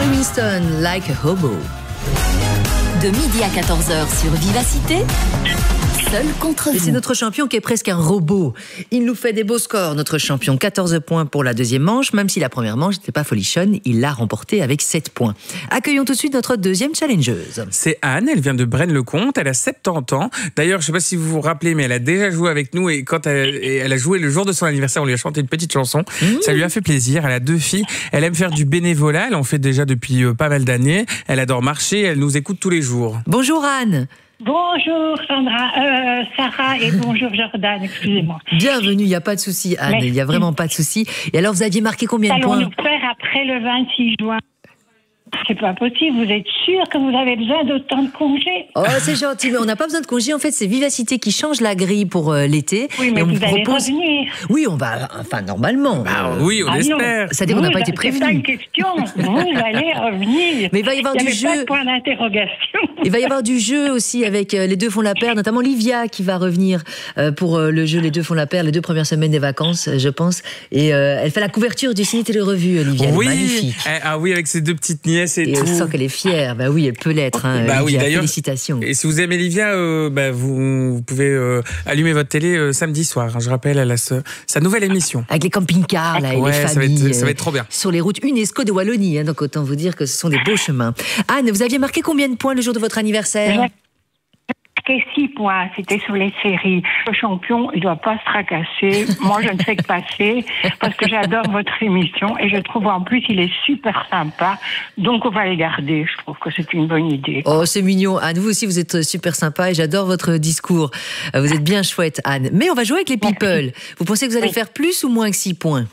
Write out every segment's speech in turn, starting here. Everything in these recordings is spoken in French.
Winston, Like a Hobo. De midi à 14h sur Vivacité, seul contre vous. Et c'est notre champion qui est presque un robot. Il nous fait des beaux scores, notre champion. 14 points pour la deuxième manche, même si la première manche n'était pas folichonne, il l'a remportée avec 7 points. Accueillons tout de suite notre deuxième challengeuse. C'est Anne, elle vient de Braine-le-Comte, elle a 70 ans. D'ailleurs, je ne sais pas si vous vous rappelez, mais elle a déjà joué avec nous et quand elle a joué le jour de son anniversaire, on lui a chanté une petite chanson. Ça lui a fait plaisir, elle a 2 filles, elle aime faire du bénévolat, elle en fait déjà depuis pas mal d'années. Elle adore marcher, elle nous écoute tous les jours. Bonjour Anne. Bonjour Sarah et bonjour Jordan, excusez-moi. Bienvenue, il n'y a pas de souci Anne, il n'y a vraiment pas de souci. Et alors vous aviez marqué combien de points? Allons-nous faire après le 26 juin? C'est pas possible, vous êtes sûr que vous avez besoin d'autant de congés? Oh, c'est gentil, mais on n'a pas besoin de congés. En fait, c'est Vivacité qui change la grille pour l'été. Oui, mais vous allez revenir. Oui, on va, enfin, normalement. Oui, on espère. C'est-à-dire qu'on n'a pas été prévenu. C'est pas une question, vous allez revenir. Mais il va y avoir du jeu. Pas de point d'interrogation. Il va y avoir du jeu aussi avec Les Deux font la paire, notamment Livia qui va revenir pour le jeu Les Deux font la paire, les 2 premières semaines des vacances, je pense. Et elle fait la couverture du Ciné Télé Revue, Olivia. Oui, magnifique. Ah oui, avec ses 2 petites nièces et tout. On sent qu'elle est fière. Bah oui, elle peut l'être. Hein, bah oui, d'ailleurs. Félicitations. Et si vous aimez Livia, vous pouvez allumer votre télé samedi soir. Hein, je rappelle, elle a sa nouvelle émission. Avec les camping-cars là, et les familles. Ça va être trop bien. Sur les routes UNESCO de Wallonie. Hein, donc autant vous dire que ce sont des beaux chemins. Anne, vous aviez marqué combien de points le jour de votre anniversaire? 6 points, c'était sur les séries. Le champion, il ne doit pas se tracasser. Moi, je ne fais que passer parce que j'adore votre émission et je trouve en plus il est super sympa. Donc, on va les garder. Je trouve que c'est une bonne idée. Oh, c'est mignon. Anne, vous aussi, vous êtes super sympa et j'adore votre discours. Vous êtes bien chouette, Anne. Mais on va jouer avec les people. Vous pensez que vous allez faire plus ou moins que 6 points?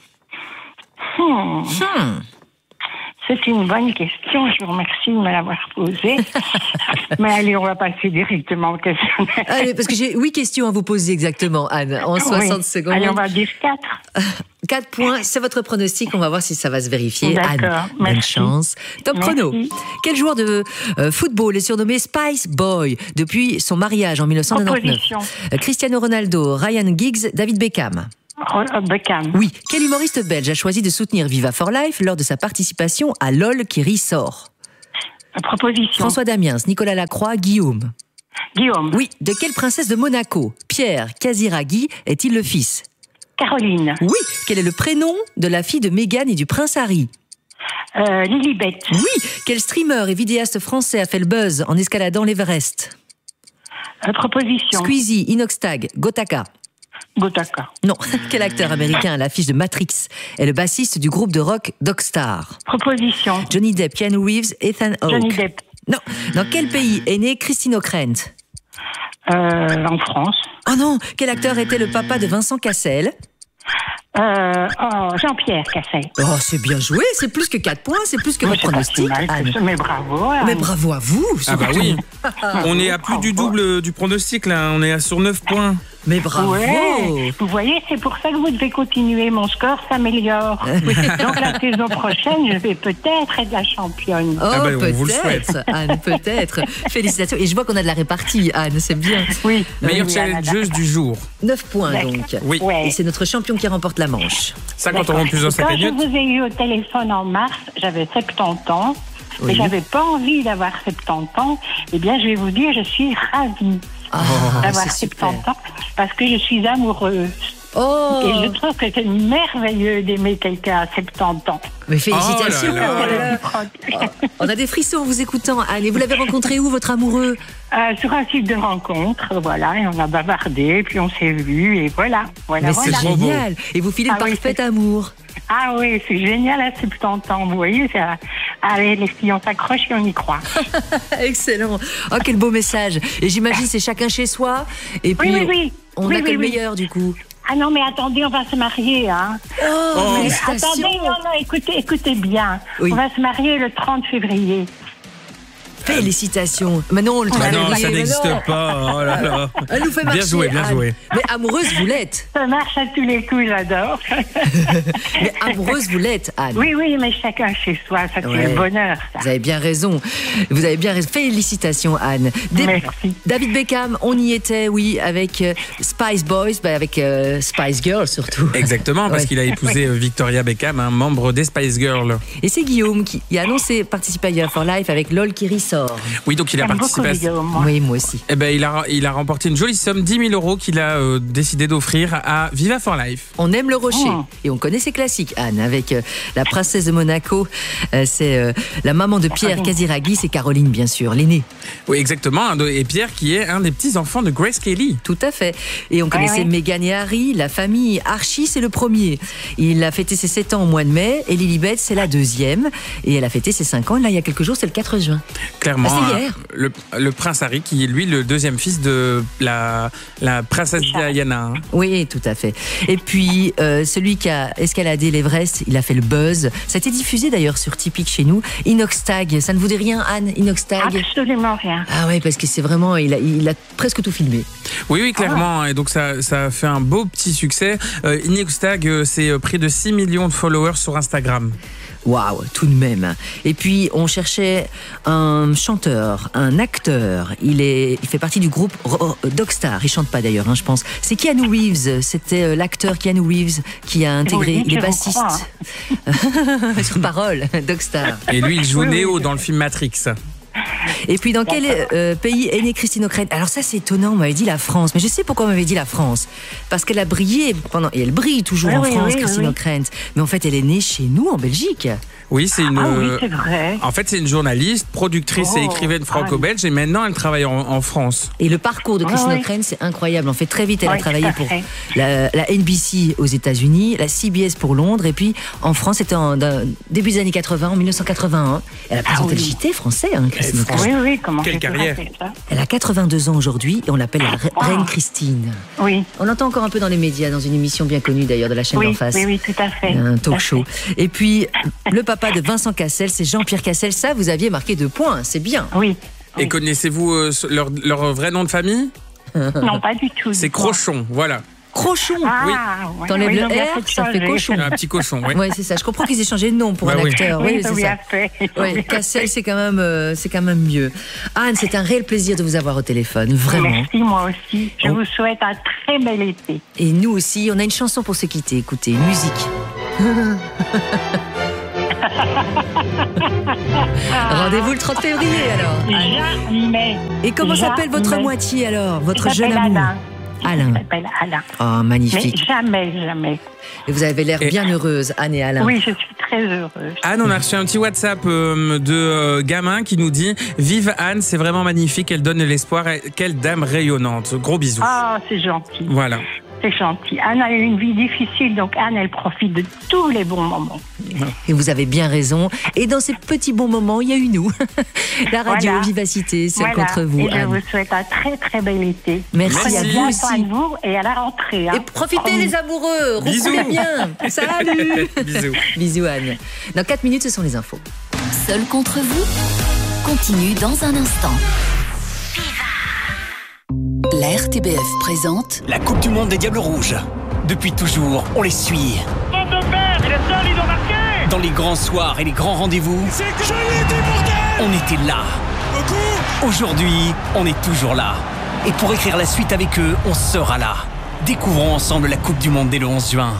C'est une bonne question, je vous remercie de me l'avoir posée. Mais allez, on va passer directement au questionnaire. Allez, parce que j'ai 8 questions à vous poser exactement, Anne, en 60 secondes. Allez, on va dire 4. 4 points, c'est votre pronostic, on va voir si ça va se vérifier. D'accord, Anne, merci. bonne chance. Top chrono. Quel joueur de football est surnommé Spice Boy depuis son mariage en 1999? Cristiano Ronaldo, Ryan Giggs, David Beckham. Beckham. Oui. Quel humoriste belge a choisi de soutenir Viva for Life lors de sa participation à LOL qui ressort? Proposition. François Damiens, Nicolas Lacroix, Guillaume. Guillaume. Oui. De quelle princesse de Monaco Pierre Casiraghi est-il le fils? Caroline. Oui. Quel est le prénom de la fille de Meghan et du prince Harry? Lilibet. Oui. Quel streamer et vidéaste français a fait le buzz en escaladant l'Everest? Proposition. Squeezie, Inoxtag, Gotaka. Gotaka. Non. Quel acteur américain à l'affiche de Matrix est le bassiste du groupe de rock Dogstar? Proposition. Johnny Depp, Keanu Reeves, Ethan Hawke. Johnny Depp. Non. Dans quel pays est née Christine O'Krent? En France. Oh non. Quel acteur était le papa de Vincent Cassel? Jean-Pierre Cassel. Oh, c'est bien joué, c'est plus que 4 points, c'est plus que votre pronostic, Anne. Mais bravo. Anne. Mais bravo à vous. Ah bah oui, on est à plus du double du pronostic là, on est sur 9 points. Mais bravo. Ouais. Vous voyez, c'est pour ça que vous devez continuer, mon score s'améliore. Donc la saison prochaine, je vais peut-être être la championne. Oh, on vous le souhaite. peut-être, Anne, peut-être. Félicitations. Et je vois qu'on a de la répartie, Anne, c'est bien. Oui. Meilleure challengeuse du jour. 9 points donc. Oui. Et c'est notre champion qui remporte la manche. 50 € plus dans 5 Quand je minutes. vous ai eu au téléphone en mars, j'avais 70 ans. Oui. Et j'avais pas envie d'avoir 70 ans. Eh bien, je vais vous dire, je suis ravie d'avoir c'est 70 ans parce que je suis amoureuse. Oh. Et je trouve que c'est merveilleux d'aimer quelqu'un à 70 ans. Mais félicitations. Oh là là. On a des frissons en vous écoutant, Anne. Et vous l'avez rencontré où, votre amoureux? Sur un site de rencontre, voilà, et on a bavardé, puis on s'est vus, et voilà. Mais c'est génial. Et vous filez le parfait amour. Ah oui, c'est génial à 70 ans, vous voyez, ça... Allez, les filles, on s'accroche et on y croit. Excellent. Oh, quel beau message. Et j'imagine c'est chacun chez soi. Et puis, oui. on a que le meilleur, du coup. Ah non, mais attendez, on va se marier, hein. Oh, mais félicitations. attendez, non, écoutez bien. Oui. On va se marier le 30 février. Félicitations. Maintenant, on le trouve. non, ça n'existe pas. Oh là là. Elle nous fait marcher. Bien joué, bien Anne. joué. Mais amoureuse, vous l'êtes. Ça marche à tous les coups, j'adore. Mais amoureuse, vous l'êtes, Anne. Oui, mais chacun chez soi, ça c'est Ouais. le bonheur, ça. Vous avez bien raison. Vous avez bien raison. Félicitations, Anne. Merci. David Beckham, on y était, oui, avec Spice Boys, avec Spice Girls surtout. Exactement, parce Ouais. qu'il a épousé Victoria Beckham, un membre des Spice Girls. Et c'est Guillaume qui a annoncé participer à Year for Life avec LOL qui ressort. Oui, donc il a J'aime participé beaucoup à... Guillaume, moi. Oui, moi aussi. Eh ben, il a remporté une jolie somme, 10 000 € qu'il a décidé d'offrir à Viva for Life. On aime le rocher Oh. et on connaît ses classiques, Anne, avec la princesse de Monaco. C'est la maman de Pierre Casiraghi, c'est Caroline, bien sûr, l'aînée. Oui, exactement. Et Pierre qui est un des petits-enfants de Grace Kelly. Tout à fait. Et on connaissait ouais. Meghan et Harry, la famille Archie, c'est le premier. Il a fêté ses 7 ans au mois de mai et Lilibet, c'est la deuxième. Et elle a fêté ses 5 ans, là, il y a quelques jours, c'est le 4 juin. Clairement, Ah, c'est hier. le prince Harry, qui est lui le deuxième fils de la princesse Diana. Hein. Oui, tout à fait. Et puis, celui qui a escaladé l'Everest, il a fait le buzz. Ça a été diffusé d'ailleurs sur Typique chez nous. Inoxtag, ça ne vous dit rien, Anne, Inoxtag? Absolument rien. Ah ouais, parce que c'est vraiment, il a presque tout filmé. Oui, clairement. Et donc, ça a fait un beau petit succès. Inoxtag, c'est près de 6 millions de followers sur Instagram. Waouh, tout de même. Et puis, on cherchait un chanteur, un acteur. Il fait partie du groupe Dogstar. Il chante pas d'ailleurs, hein, je pense. C'est Keanu Reeves. C'était l'acteur Keanu Reeves qui a intégré. Oui, Il est je vous bassiste. crois. Sur parole, Dogstar. Et lui, il joue Oui, Neo je dans le sais. film Matrix. Et puis, dans quel pays est née Christine O'Krent? Alors ça, c'est étonnant, on m'avait dit la France. Mais je sais pourquoi on m'avait dit la France. Parce qu'elle a brillé pendant... Et elle brille toujours Oui, en oui, France, oui, Christine oui. O'Krent. Mais en fait, elle est née chez nous, en Belgique. Oui, c'est une. Ah oui, c'est vrai. En fait, c'est une journaliste, productrice et Oh, écrivaine franco-belge, et maintenant elle travaille en France. Et le parcours de Christine oui. O'Krent, c'est incroyable. En fait, très vite, elle a Oui, travaillé tout à pour fait. la NBC aux États-Unis, la CBS pour Londres, et puis en France, c'était début des années 80, en 1981. Elle a présenté oui. le JT français, hein, Christine O'Krent. Oui, comment Quelle j'ai pu carrière. rater ça? Elle a 82 ans aujourd'hui et on l'appelle la Reine Christine. Oui, On l'entend encore un peu dans les médias, dans une émission bien connue d'ailleurs de la chaîne d'en oui, face. oui, tout à fait. Un Tout talk à show. fait. Et puis, le papa de Vincent Cassel, c'est Jean-Pierre Cassel. Ça, vous aviez marqué 2 points, c'est bien. Oui. Et connaissez-vous leur vrai nom de famille? Non, pas du tout. C'est Crochon, voilà. Crochon. Ah, oui. T'enlèves Oui, le ils ont bien R, fait de ça fait changer. cochon. Un petit cochon, oui. Oui, c'est ça. Je comprends qu'ils aient changé de nom pour Bah un oui. acteur. Oui, Oui, ils ont c'est bien ça. fait. Ils ont Oui, bien Cassel, fait. c'est quand même mieux. Anne, c'est un réel plaisir de vous avoir au téléphone, vraiment. Merci, moi aussi. Je Oh. vous souhaite un très bel été. Et nous aussi, on a une chanson pour se quitter. Écoutez, une musique. Rendez-vous le 30 février alors. Anne. Jamais. Et comment s'appelle votre Jamais. moitié alors, votre Il jeune s'appelle amour? Alain. Alain. Il s'appelle Alain. Oh, Mais magnifique. jamais. Et vous avez l'air Et- bien heureuse, Anne et Alain. Oui, je suis très heureuse. Anne, on a reçu un petit WhatsApp de gamin qui nous dit « Vive Anne, c'est vraiment magnifique, elle donne de l'espoir, quelle dame rayonnante. » Gros bisous. Ah, c'est gentil. Voilà. C'est gentil. Anne a eu une vie difficile, donc Anne, elle profite de tous les bons moments. Et vous avez bien raison. Et dans ces petits bons moments, il y a eu nous. La radio Voilà. Vivacité, celle Voilà. contre vous, Et je Anne. vous souhaite un très très bel été. Merci Merci. à Prenez vous bien soin aussi. de vous et à la rentrée. Hein. Et profitez les amoureux, Bisous. roulez bien. Salut. Bisous. Bisous Anne. Dans 4 minutes, ce sont les infos. Seul contre vous continue dans un instant. La RTBF présente La Coupe du Monde des Diables Rouges. Depuis toujours, on les suit. Dans les grands soirs et les grands rendez-vous, on était là. Aujourd'hui, on est toujours là. Et pour écrire la suite avec eux, on sera là. Découvrons ensemble la Coupe du Monde dès le 11 juin.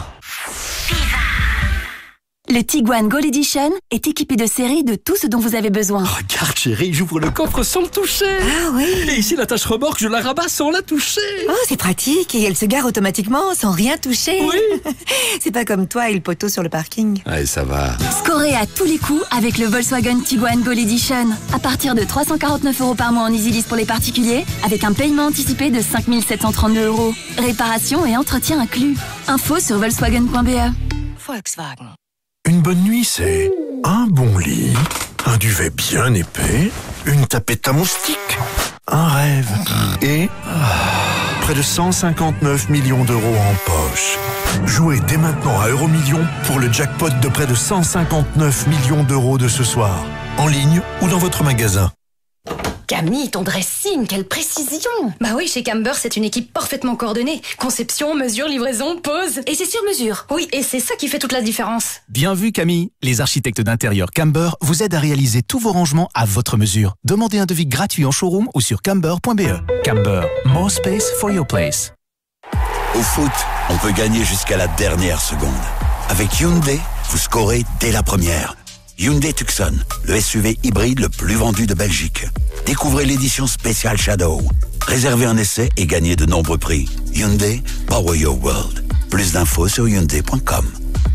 Le Tiguan Gold Edition est équipé de série de tout ce dont vous avez besoin. Regarde chérie, j'ouvre le coffre sans le toucher. Ah oui. Et ici, la tâche remorque, je la rabats sans la toucher. Oh, c'est pratique et elle se gare automatiquement sans rien toucher. Oui. C'est pas comme toi et le poteau sur le parking. Allez, ça va. Scorez à tous les coups avec le Volkswagen Tiguan Gold Edition. À partir de 349 € par mois en EasyLease pour les particuliers, avec un paiement anticipé de 5 732 €. Réparation et entretien inclus. Info sur volkswagen.be. Volkswagen. Une bonne nuit, c'est un bon lit, un duvet bien épais, une tapette à moustiques, un rêve et près de 159 millions d'euros en poche. Jouez dès maintenant à Euromillions pour le jackpot de près de 159 millions d'euros de ce soir, en ligne ou dans votre magasin. Camille, ton dressing, quelle précision! Bah oui, chez Camber, c'est une équipe parfaitement coordonnée. Conception, mesure, livraison, pose. Et c'est sur mesure. Oui, et c'est ça qui fait toute la différence. Bien vu, Camille. Les architectes d'intérieur Camber vous aident à réaliser tous vos rangements à votre mesure. Demandez un devis gratuit en showroom ou sur camber.be. Camber, more space for your place. Au foot, on peut gagner jusqu'à la dernière seconde. Avec Hyundai, vous scorez dès la première. Hyundai Tucson, le SUV hybride le plus vendu de Belgique. Découvrez l'édition spéciale Shadow. Réservez un essai et gagnez de nombreux prix. Hyundai, power your world. Plus d'infos sur hyundai.com.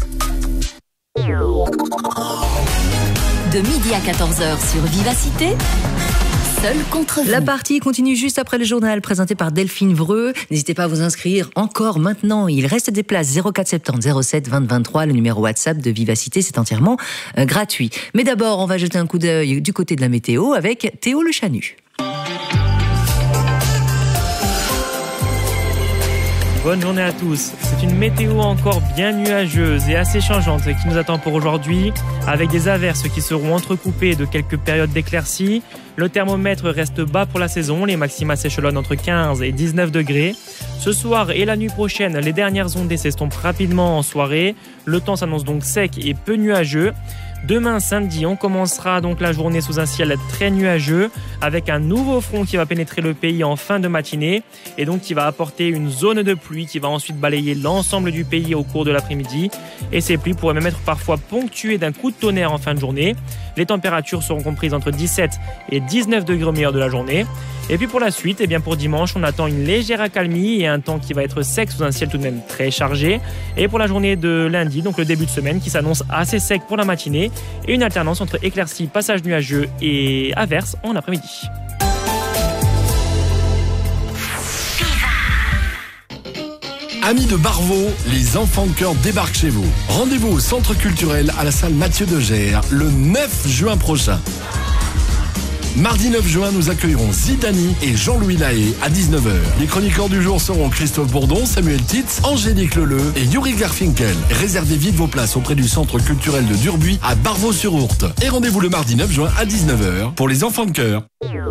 De midi à 14h sur Vivacité, seul contre vous. La partie continue juste après le journal présenté par Delphine Vreux. N'hésitez pas à vous inscrire encore maintenant. Il reste des places 0470 07 20 23. Le numéro WhatsApp de Vivacité, c'est entièrement gratuit. Mais d'abord, on va jeter un coup d'œil du côté de la météo avec Théo Le Chanu. Bonne journée à tous. C'est une météo encore bien nuageuse et assez changeante qui nous attend pour aujourd'hui, avec des averses qui seront entrecoupées de quelques périodes d'éclaircies. Le thermomètre reste bas pour la saison, les maxima s'échelonnent entre 15 et 19 degrés. Ce soir et la nuit prochaine, les dernières ondées s'estompent rapidement en soirée. Le temps s'annonce donc sec et peu nuageux. Demain samedi, on commencera donc la journée sous un ciel très nuageux avec un nouveau front qui va pénétrer le pays en fin de matinée et donc qui va apporter une zone de pluie qui va ensuite balayer l'ensemble du pays au cours de l'après-midi. Et ces pluies pourraient même être parfois ponctuées d'un coup de tonnerre en fin de journée. Les températures seront comprises entre 17 et 19 degrés au meilleur de la journée. Et puis pour la suite, pour dimanche, on attend une légère accalmie et un temps qui va être sec sous un ciel tout de même très chargé. Et pour la journée de lundi, donc le début de semaine, qui s'annonce assez sec pour la matinée et une alternance entre éclaircies, passages nuageux et averses en après-midi. Amis de Barvaux, les enfants de cœur débarquent chez vous. Rendez-vous au Centre culturel à la salle Mathieu de Gers le 9 juin prochain. Mardi 9 juin, nous accueillerons Zidani et Jean-Louis Lahaye à 19h. Les chroniqueurs du jour seront Christophe Bourdon, Samuel Titz, Angélique Leleu et Yuri Garfinkel. Réservez vite vos places auprès du Centre culturel de Durbuy à Barvaux-sur-Ourthe. Et rendez-vous le mardi 9 juin à 19h pour les enfants de cœur.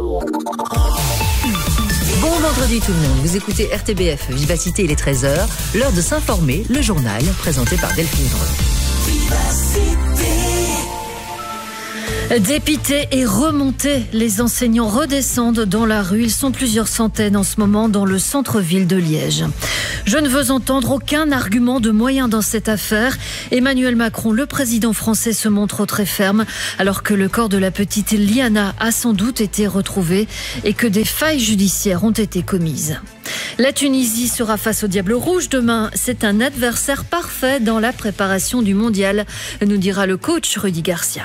Bon vendredi tout le monde, vous écoutez RTBF Vivacité, il est 13h, l'heure de s'informer, le journal présenté par Delphine Vreux. Dépités et remontés, les enseignants redescendent dans la rue. Ils sont plusieurs centaines en ce moment dans le centre-ville de Liège. Je ne veux entendre aucun argument de moyen dans cette affaire. Emmanuel Macron, le président français, se montre très ferme alors que le corps de la petite Liana a sans doute été retrouvé et que des failles judiciaires ont été commises. La Tunisie sera face au Diable Rouge demain. C'est un adversaire parfait dans la préparation du mondial, nous dira le coach Rudy Garcia.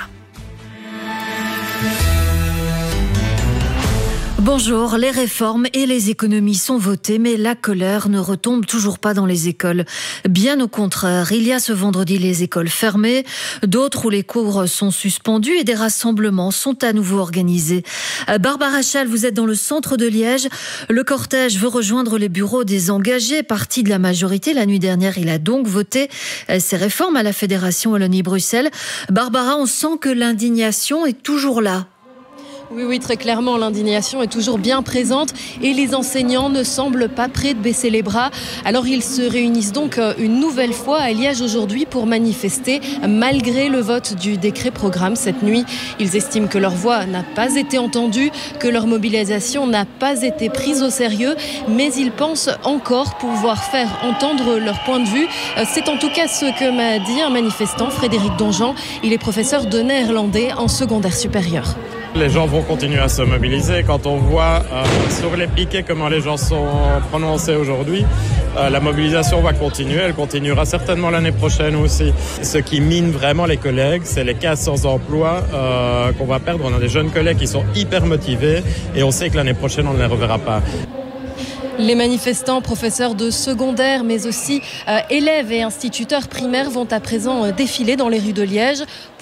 Bonjour, les réformes et les économies sont votées, mais la colère ne retombe toujours pas dans les écoles. Bien au contraire, il y a ce vendredi les écoles fermées, d'autres où les cours sont suspendus et des rassemblements sont à nouveau organisés. Barbara Chal, vous êtes dans le centre de Liège. Le cortège veut rejoindre les bureaux des engagés, parti de la majorité. La nuit dernière, il a donc voté ces réformes à la Fédération Wallonie-Bruxelles. Barbara, on sent que l'indignation est toujours là. Oui, très clairement, l'indignation est toujours bien présente et les enseignants ne semblent pas prêts de baisser les bras. Alors ils se réunissent donc une nouvelle fois à Liège aujourd'hui pour manifester malgré le vote du décret programme cette nuit. Ils estiment que leur voix n'a pas été entendue, que leur mobilisation n'a pas été prise au sérieux, mais ils pensent encore pouvoir faire entendre leur point de vue. C'est en tout cas ce que m'a dit un manifestant, Frédéric Donjean. Il est professeur de néerlandais en secondaire supérieur. Les gens vont continuer à se mobiliser. Quand on voit sur les piquets comment les gens sont prononcés aujourd'hui, la mobilisation va continuer. Elle continuera certainement l'année prochaine aussi. Ce qui mine vraiment les collègues, c'est les 1500 emplois qu'on va perdre. On a des jeunes collègues qui sont hyper motivés et on sait que l'année prochaine, on ne les reverra pas. Les manifestants, professeurs de secondaire, mais aussi élèves et instituteurs primaires vont à présent défiler dans les rues de Liège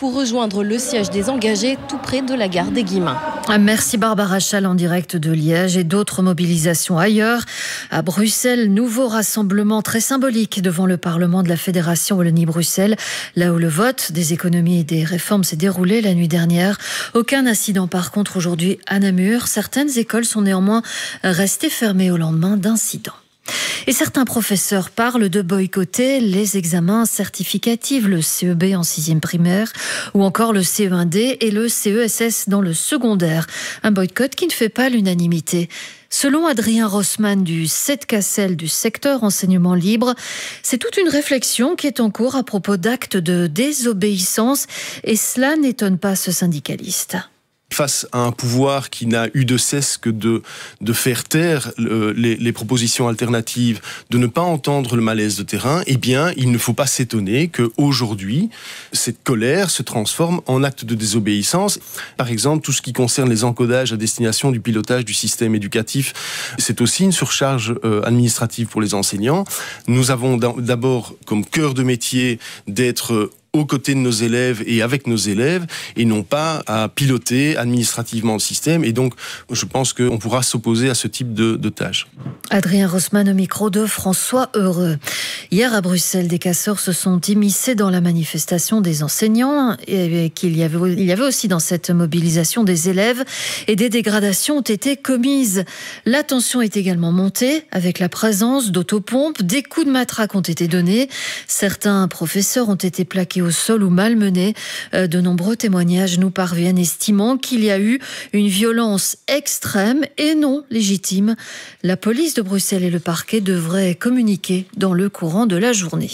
pour rejoindre le siège des engagés tout près de la gare des Guillemins. Merci Barbara Chal en direct de Liège et d'autres mobilisations ailleurs. À Bruxelles, nouveau rassemblement très symbolique devant le Parlement de la Fédération Wallonie-Bruxelles, là où le vote des économies et des réformes s'est déroulé la nuit dernière. Aucun incident par contre aujourd'hui à Namur. Certaines écoles sont néanmoins restées fermées au lendemain d'incidents. Et certains professeurs parlent de boycotter les examens certificatifs, le CEB en 6e primaire ou encore le CE1D et le CESS dans le secondaire. Un boycott qui ne fait pas l'unanimité. Selon Adrien Rossmann du CEDCACEL du secteur enseignement libre, c'est toute une réflexion qui est en cours à propos d'actes de désobéissance et cela n'étonne pas ce syndicaliste. Face à un pouvoir qui n'a eu de cesse que de faire taire les propositions alternatives, de ne pas entendre le malaise de terrain, eh bien, il ne faut pas s'étonner qu'aujourd'hui, cette colère se transforme en acte de désobéissance. Par exemple, tout ce qui concerne les encodages à destination du pilotage du système éducatif, c'est aussi une surcharge administrative pour les enseignants. Nous avons d'abord comme cœur de métier d'être aux côtés de nos élèves et avec nos élèves, et non pas à piloter administrativement le système. Et donc, je pense qu'on pourra s'opposer à ce type de tâches. Adrien Rossmann au micro de François Heureux. Hier à Bruxelles, des casseurs se sont immiscés dans la manifestation des enseignants et il y avait aussi dans cette mobilisation des élèves et des dégradations ont été commises. La tension est également montée avec la présence d'autopompes. Des coups de matraque ont été donnés. Certains professeurs ont été plaqués au sol ou malmenés. De nombreux témoignages nous parviennent estimant qu'il y a eu une violence extrême et non légitime. La police de Bruxelles et le parquet devraient communiquer dans le courant de la journée.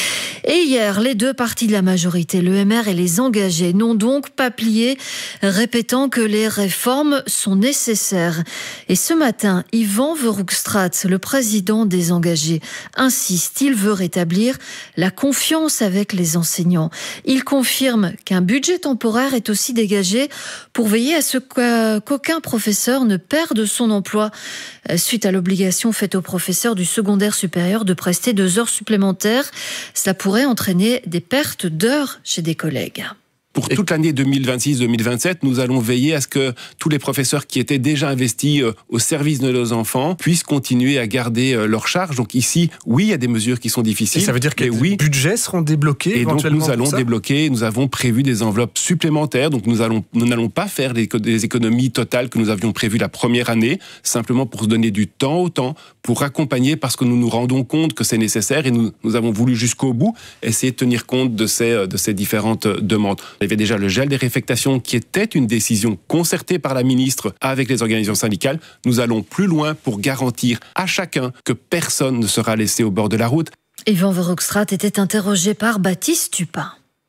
Et hier, les deux partis de la majorité, le MR et les engagés, n'ont donc pas plié, répétant que les réformes sont nécessaires. Et ce matin, Yvan Verhoekstraat, le président des engagés, insiste, il veut rétablir la confiance avec les enseignants. Il confirme qu'un budget temporaire est aussi dégagé pour veiller à ce qu'aucun professeur ne perde son emploi suite à l'obligation faite aux professeurs du secondaire supérieur de prester 2 heures supplémentaires. Cela pourrait entraîner des pertes d'heures chez des collègues. Pour toute l'année 2026-2027, nous allons veiller à ce que tous les professeurs qui étaient déjà investis au service de nos enfants puissent continuer à garder leur charge. Donc ici, oui, il y a des mesures qui sont difficiles. Et ça veut dire que les budgets seront débloqués éventuellement. Et donc nous allons débloquer, nous avons prévu des enveloppes supplémentaires. Donc nous n'allons pas faire des économies totales que nous avions prévues la première année, simplement pour se donner du temps au temps, pour accompagner, parce que nous nous rendons compte que c'est nécessaire et nous avons voulu jusqu'au bout essayer de tenir compte de ces différentes demandes. Il y avait déjà le gel des réaffectations qui était une décision concertée par la ministre avec les organisations syndicales. Nous allons plus loin pour garantir à chacun que personne ne sera laissé au bord de la route. Yvan Verhoekstraat était interrogé par Baptiste Tupin.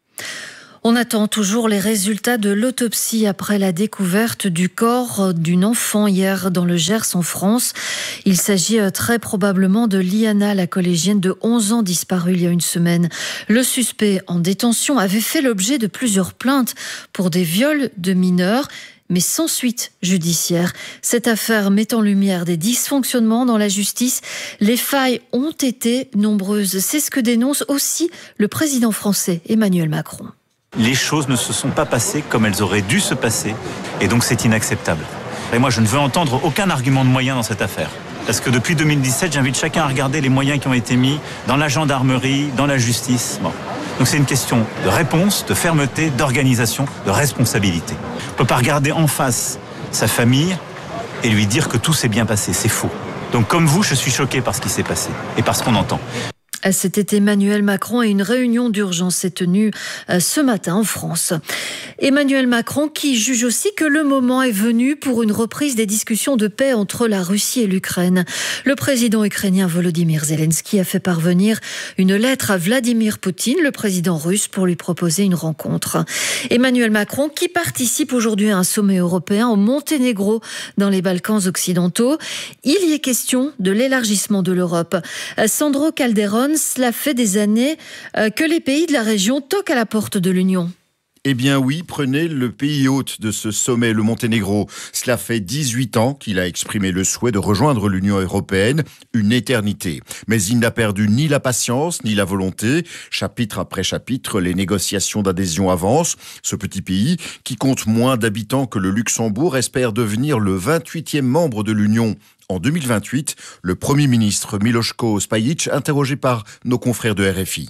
On attend toujours les résultats de l'autopsie après la découverte du corps d'une enfant hier dans le Gers en France. Il s'agit très probablement de Liana, la collégienne de 11 ans disparue il y a une semaine. Le suspect en détention avait fait l'objet de plusieurs plaintes pour des viols de mineurs, mais sans suite judiciaire. Cette affaire met en lumière des dysfonctionnements dans la justice. Les failles ont été nombreuses. C'est ce que dénonce aussi le président français Emmanuel Macron. Les choses ne se sont pas passées comme elles auraient dû se passer, et donc c'est inacceptable. Et moi, je ne veux entendre aucun argument de moyens dans cette affaire. Parce que depuis 2017, j'invite chacun à regarder les moyens qui ont été mis dans la gendarmerie, dans la justice. Bon. Donc c'est une question de réponse, de fermeté, d'organisation, de responsabilité. On ne peut pas regarder en face sa famille et lui dire que tout s'est bien passé. C'est faux. Donc comme vous, je suis choqué par ce qui s'est passé et par ce qu'on entend. C'était Emmanuel Macron et une réunion d'urgence s'est tenue ce matin en France. Emmanuel Macron qui juge aussi que le moment est venu pour une reprise des discussions de paix entre la Russie et l'Ukraine. Le président ukrainien Volodymyr Zelensky a fait parvenir une lettre à Vladimir Poutine, le président russe, pour lui proposer une rencontre. Emmanuel Macron qui participe aujourd'hui à un sommet européen au Monténégro dans les Balkans occidentaux. Il y est question de l'élargissement de l'Europe. Sandro Calderón, cela fait des années que les pays de la région toquent à la porte de l'Union. Eh bien oui, prenez le pays hôte de ce sommet, le Monténégro. Cela fait 18 ans qu'il a exprimé le souhait de rejoindre l'Union européenne, une éternité. Mais il n'a perdu ni la patience, ni la volonté. Chapitre après chapitre, les négociations d'adhésion avancent. Ce petit pays, qui compte moins d'habitants que le Luxembourg, espère devenir le 28e membre de l'Union. En 2028, le Premier ministre Miloško Spajić, interrogé par nos confrères de RFI.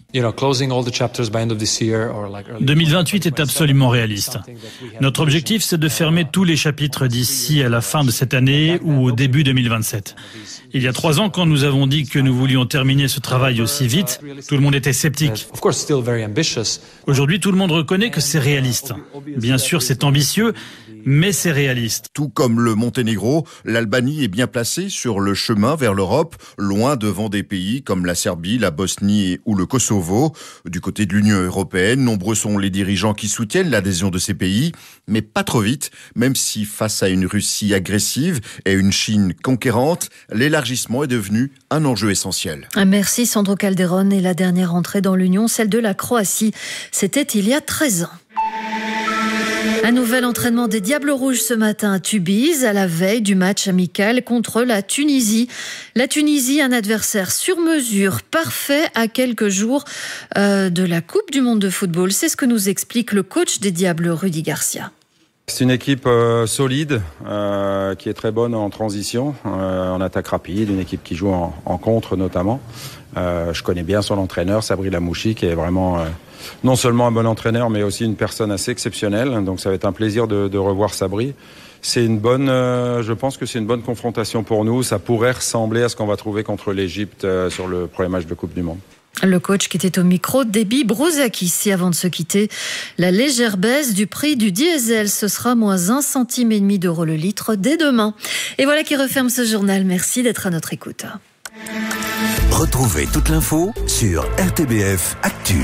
2028 est absolument réaliste. Notre objectif, c'est de fermer tous les chapitres d'ici à la fin de cette année ou au début 2027. Il y a 3 ans, quand nous avons dit que nous voulions terminer ce travail aussi vite, tout le monde était sceptique. Aujourd'hui, tout le monde reconnaît que c'est réaliste. Bien sûr, c'est ambitieux, mais c'est réaliste. Tout comme le Monténégro, l'Albanie est bien placée sur le chemin vers l'Europe, loin devant des pays comme la Serbie, la Bosnie ou le Kosovo. Du côté de l'Union européenne, nombreux sont les dirigeants qui soutiennent l'adhésion de ces pays, mais pas trop vite, même si face à une Russie agressive et une Chine conquérante, l'élargissement est devenu un enjeu essentiel. Merci Sandro Calderón. Et la dernière entrée dans l'Union, celle de la Croatie, c'était il y a 13 ans. Un nouvel entraînement des Diables Rouges ce matin à Tubize, à la veille du match amical contre la Tunisie. La Tunisie, un adversaire sur mesure, parfait à quelques jours de la Coupe du Monde de football. C'est ce que nous explique le coach des Diables, Rudy Garcia. C'est une équipe solide, qui est très bonne en transition, en attaque rapide, une équipe qui joue en contre notamment. Je connais bien son entraîneur, Sabri Lamouchi, qui est vraiment non seulement un bon entraîneur, mais aussi une personne assez exceptionnelle. Donc ça va être un plaisir de revoir Sabri. C'est une bonne, je pense que c'est une bonne confrontation pour nous. Ça pourrait ressembler à ce qu'on va trouver contre l'Égypte sur le premier match de Coupe du Monde. Le coach qui était au micro, Déby Brouzakis. Et avant de se quitter, la légère baisse du prix du diesel. Ce sera moins 1,5 centime d'euros le litre dès demain. Et voilà qui referme ce journal. Merci d'être à notre écoute. Retrouvez toute l'info sur RTBF Actu.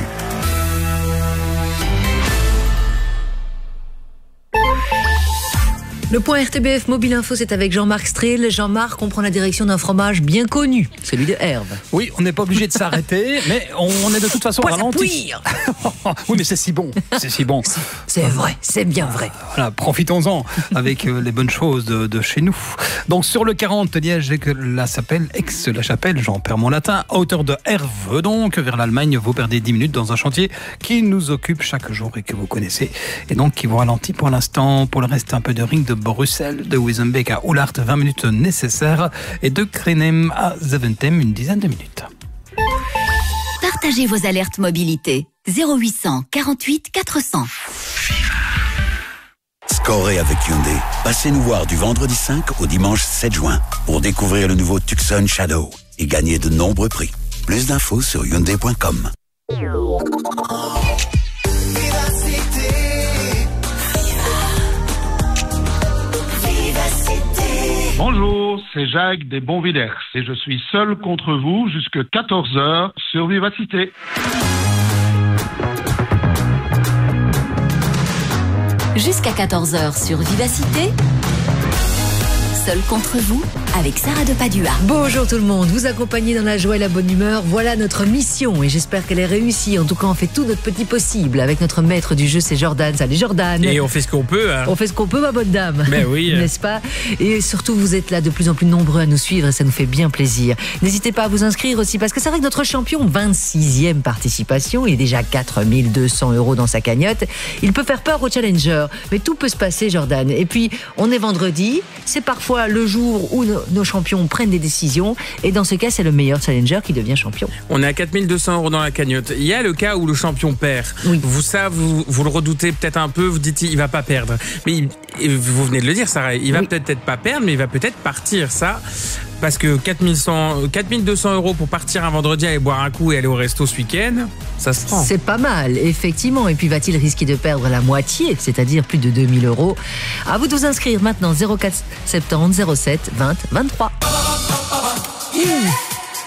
Le point RTBF Mobile Info, c'est avec Jean-Marc Strehl. Jean-Marc, on prend la direction d'un fromage bien connu, celui de Herve. Oui, on n'est pas obligé de s'arrêter, mais on est de toute façon ralenti. Oui, mais c'est si bon, c'est si bon. C'est vrai, c'est bien vrai. Voilà, profitons-en avec les bonnes choses de chez nous. Donc sur le 40, Liège et la Chapelle, j'en perds mon latin, à hauteur de Herve, donc vers l'Allemagne, vous perdez 10 minutes dans un chantier qui nous occupe chaque jour et que vous connaissez, et donc qui vous ralentit pour l'instant. Pour le reste, un peu de ring de Bruxelles, de Wezenbeek à Oulart, 20 minutes nécessaires, et de Krenem à Zaventem, une dizaine de minutes. Partagez vos alertes mobilité. 0800 48 400. Scorez avec Hyundai. Passez nous voir du vendredi 5 au dimanche 7 juin pour découvrir le nouveau Tucson Shadow et gagner de nombreux prix. Plus d'infos sur Hyundai.com. Bonjour, c'est Jacques des Bonvillers et je suis seul contre vous jusque 14h sur Vivacité. Jusqu'à 14h sur Vivacité. Seul contre vous, avec Sarah de Padua. Bonjour tout le monde, vous accompagnez dans la joie et la bonne humeur. Voilà notre mission et j'espère qu'elle est réussie. En tout cas, on fait tout notre petit possible. Avec notre maître du jeu, c'est Jordan. Salut Jordan. Et on fait ce qu'on peut. Hein. On fait ce qu'on peut, ma bonne dame. Ben oui. N'est-ce pas? Et surtout, vous êtes là de plus en plus nombreux à nous suivre et ça nous fait bien plaisir. N'hésitez pas à vous inscrire aussi parce que c'est vrai que notre champion, 26e participation, il est déjà 4 200 € dans sa cagnotte. Il peut faire peur aux challengers, mais tout peut se passer, Jordan. Et puis, on est vendredi, c'est parfois le jour où nos champions prennent des décisions et dans ce cas c'est le meilleur challenger qui devient champion. On est à 4 200 € dans la cagnotte. Il y a le cas où le champion perd. Oui. Vous le redoutez peut-être un peu, vous dites il va pas perdre. Mais vous venez de le dire Sarah, il va peut-être pas perdre mais il va peut-être partir, ça. Parce que 4 200 € pour partir un vendredi, aller boire un coup et aller au resto ce week-end, ça se prend. C'est pas mal, effectivement. Et puis va-t-il risquer de perdre la moitié, c'est-à-dire plus de 2 000 €? À vous de vous inscrire maintenant, 04 70 07 20 23.